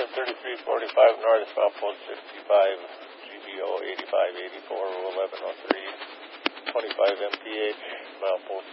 3345 north, southbound 65, GBO 8584, 1103, 25 mph, milepost